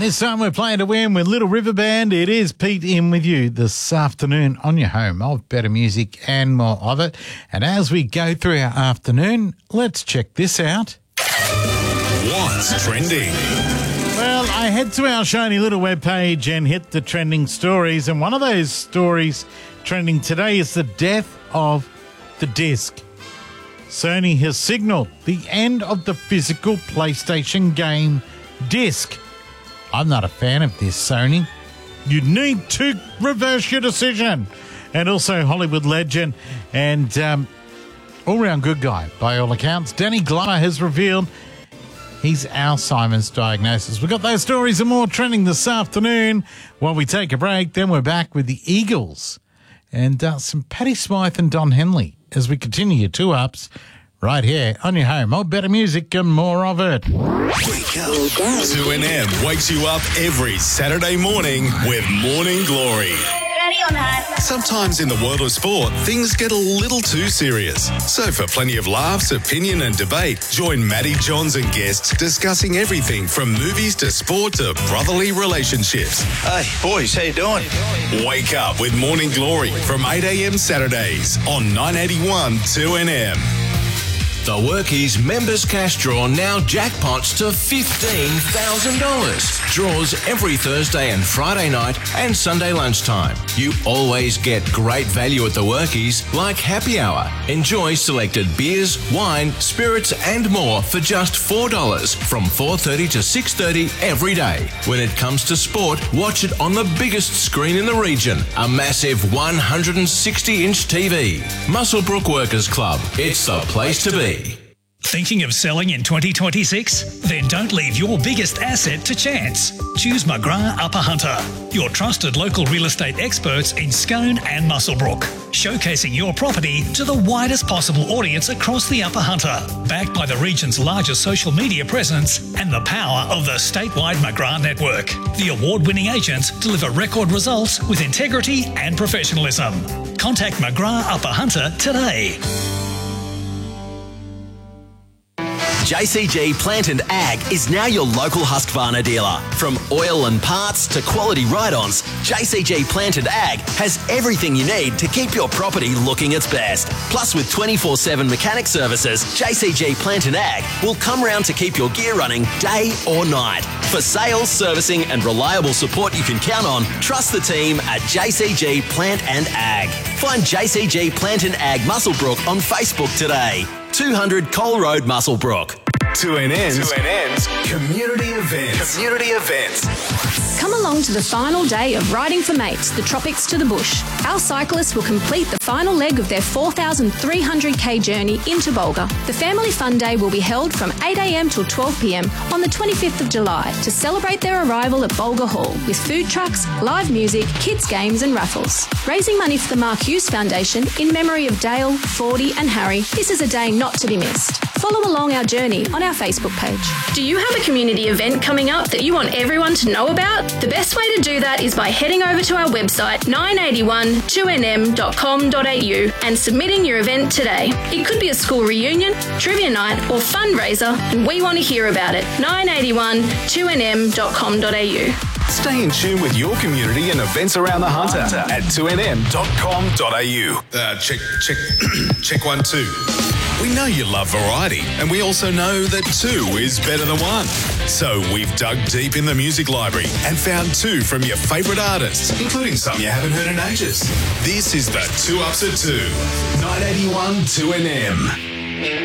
This time we're playing to win with Little River Band. It is Pete in with you this afternoon on your home of better music and more of it. And as we go through our afternoon, let's check this out. What's trending? Well, I head to our shiny little webpage and hit the trending stories. And one of those stories trending today is the death of the disc. Sony has signalled the end of the physical PlayStation game disc. I'm not a fan of this, Sony. You need to reverse your decision. And also Hollywood legend and all-round good guy, by all accounts, Danny Glover has revealed he's Alzheimer's diagnosis. We've got those stories and more trending this afternoon. While we take a break, then we're back with the Eagles and some Patti Smythe and Don Henley as we continue your two-ups right here on your home. More better music and more of it. Wake up. 2NM wakes you up every Saturday morning with Morning Glory. Ready or not. Sometimes in the world of sport, things get a little too serious. So for plenty of laughs, opinion and debate, join Matty Johns and guests discussing everything from movies to sport to brotherly relationships. Hey, boys, how you doing? Wake up with Morning Glory from 8 a.m. Saturdays on 981 2NM. The Workies Members Cash Draw now jackpots to $15,000. Draws every Thursday and Friday night and Sunday lunchtime. You always get great value at the Workies, like happy hour. Enjoy selected beers, wine, spirits and more for just $4 from 4:30 to 6:30 every day. When it comes to sport, watch it on the biggest screen in the region, a massive 160-inch TV. Muswellbrook Workers Club. It's the place to be. Thinking of selling in 2026? Then don't leave your biggest asset to chance. Choose McGrath Upper Hunter, your trusted local real estate experts in Scone and Muswellbrook, showcasing your property to the widest possible audience across the Upper Hunter, backed by the region's largest social media presence and the power of the statewide McGrath network. The award-winning agents deliver record results with integrity and professionalism. Contact McGrath Upper Hunter today. JCG Plant and Ag is now your local Husqvarna dealer. From oil and parts to quality ride-ons, JCG Plant and Ag has everything you need to keep your property looking its best. Plus, with 24/7 mechanic services, JCG Plant and Ag will come round to keep your gear running day or night. For sales, servicing and reliable support you can count on, trust the team at JCG Plant and Ag. Find JCG Plant and Ag Muswellbrook on Facebook today. 200 Cole Road, Muswellbrook. 2NN's Community Events. Come along to the final day of Riding for Mates, the tropics to the bush. Our cyclists will complete the final leg of their 4,300k journey into Bulga. The Family Fun Day will be held from 8 a.m. till 12 p.m. on the 25th of July to celebrate their arrival at Bulga Hall with food trucks, live music, kids' games and raffles. Raising money for the Mark Hughes Foundation in memory of Dale, Fordy and Harry, this is a day not to be missed. Follow along our journey on our Facebook page. Do you have a community event coming up that you want everyone to know about? The best way to do that is by heading over to our website 981-2nm.com.au and submitting your event today. It could be a school reunion, trivia night or fundraiser, and we want to hear about it. 981-2nm.com.au. Stay in tune with your community and events around the Hunter at 2nm.com.au. Check 1 2. We know you love variety, and we also know that 2 is better than 1. So we've dug deep in the music library and found 2 from your favourite artists, including some you haven't heard in ages. This is the 2 Ups at 2. 981 2NM.